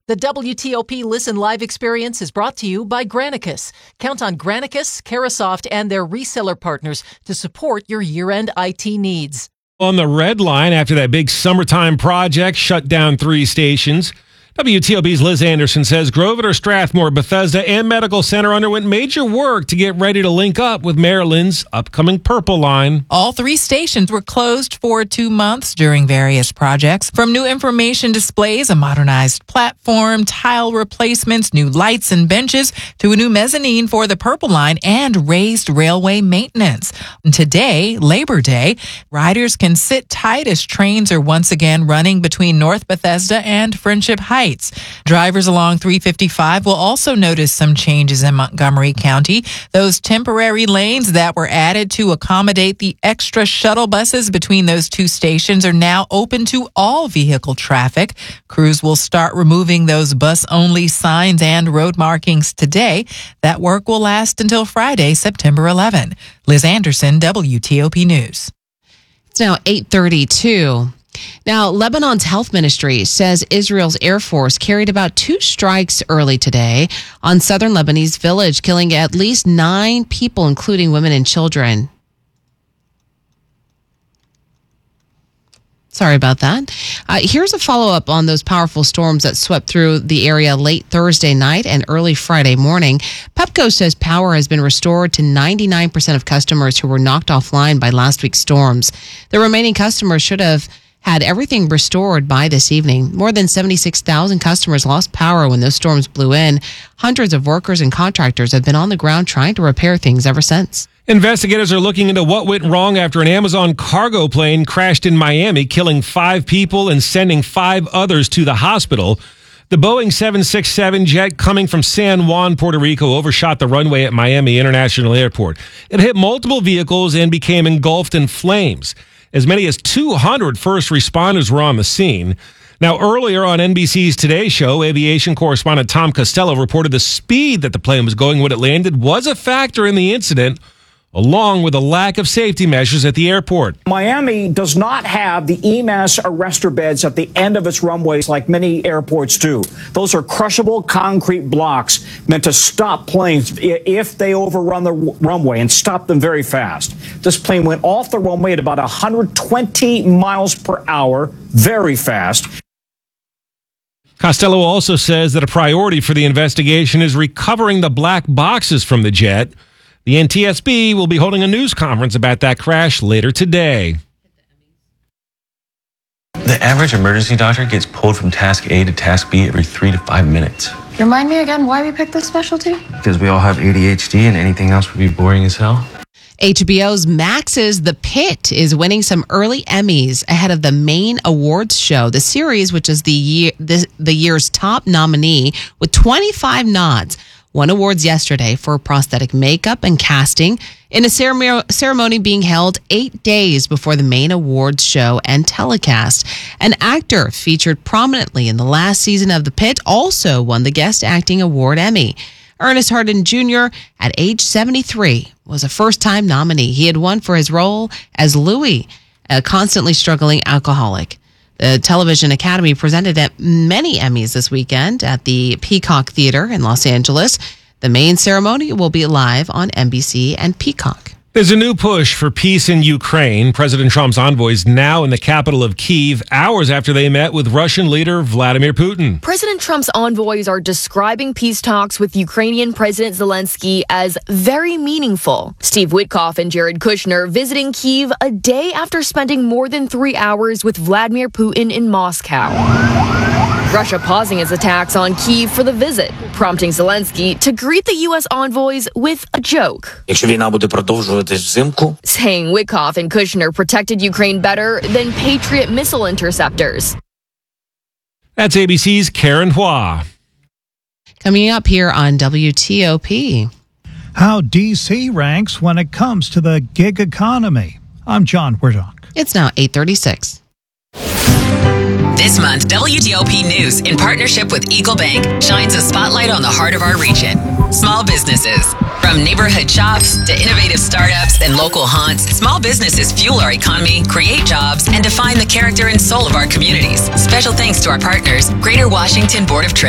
The WTOP Listen Live experience is brought to you by Granicus. Count on Granicus, Carasoft, and their reseller partners to support your year-end IT needs. On the red line after that big summertime project shut down 3 stations. WTOP's Liz Anderson says Grosvenor, Strathmore, Bethesda, and Medical Center underwent major work to get ready to link up with Maryland's upcoming Purple Line. All 3 stations were closed for 2 months during various projects. From new information displays, a modernized platform, tile replacements, new lights and benches, to a new mezzanine for the Purple Line and raised railway maintenance. And today, Labor Day, riders can sit tight as trains are once again running between North Bethesda and Friendship Heights. Drivers along 355 will also notice some changes in Montgomery County. Those temporary lanes that were added to accommodate the extra shuttle buses between those 2 stations are now open to all vehicle traffic. Crews will start removing those bus-only signs and road markings today. That work will last until Friday, September 11. Liz Anderson, WTOP News. It's now 8:32. Now, Lebanon's health ministry says Israel's Air Force carried about 2 strikes early today on southern Lebanese village, killing at least 9 people, including women and children. Sorry about that. Here's a follow-up on those powerful storms that swept through the area late Thursday night and early Friday morning. Pepco says power has been restored to 99% of customers who were knocked offline by last week's storms. The remaining customers should have had everything restored by this evening. More than 76,000 customers lost power when those storms blew in. Hundreds of workers and contractors have been on the ground trying to repair things ever since. Investigators are looking into what went wrong after an Amazon cargo plane crashed in Miami, killing 5 people and sending 5 others to the hospital. The Boeing 767 jet coming from San Juan, Puerto Rico, overshot the runway at Miami International Airport. It hit multiple vehicles and became engulfed in flames. As many as 200 first responders were on the scene. Now, earlier on NBC's Today Show, aviation correspondent Tom Costello reported the speed that the plane was going when it landed was a factor in the incident, along with a lack of safety measures at the airport. Miami does not have the EMAS arrestor beds at the end of its runways like many airports do. Those are crushable concrete blocks meant to stop planes if they overrun the runway and stop them very fast. This plane went off the runway at about 120 miles per hour, very fast. Costello also says that a priority for the investigation is recovering the black boxes from the jet. The NTSB will be holding a news conference about that crash later today. The average emergency doctor gets pulled from task A to task B every 3 to 5 minutes. Remind me again why we picked this specialty? Because we all have ADHD and anything else would be boring as hell. HBO's Max's The Pit is winning some early Emmys ahead of the main awards show. The series, which is the year's top nominee with 25 nods, won awards yesterday for prosthetic makeup and casting in a ceremony being held 8 days before the main awards show and telecast. An actor featured prominently in the last season of The Pit also won the Guest Acting Award Emmy. Ernest Hardin Jr., at age 73, was a first-time nominee. He had won for his role as Louis, a constantly struggling alcoholic. The Television Academy presented many Emmys this weekend at the Peacock Theater in Los Angeles. The main ceremony will be live on NBC and Peacock. There's a new push for peace in Ukraine. President Trump's envoys now in the capital of Kyiv, hours after they met with Russian leader Vladimir Putin. President Trump's envoys are describing peace talks with Ukrainian President Zelensky as very meaningful. Steve Witkoff and Jared Kushner visiting Kyiv a day after spending more than 3 hours with Vladimir Putin in Moscow. Russia pausing its attacks on Kyiv for the visit, prompting Zelensky to greet the U.S. envoys with a joke. Saying Witkoff and Kushner protected Ukraine better than Patriot missile interceptors. That's ABC's Karen Hua. Coming up here on WTOP. How D.C. ranks when it comes to the gig economy. I'm John Werdok. It's now 8:36. This month, WTOP News, in partnership with Eagle Bank, shines a spotlight on the heart of our region. Small businesses. From neighborhood shops to innovative startups and local haunts, small businesses fuel our economy, create jobs, and define the character and soul of our communities. Special thanks to our partners, Greater Washington Board of Trade.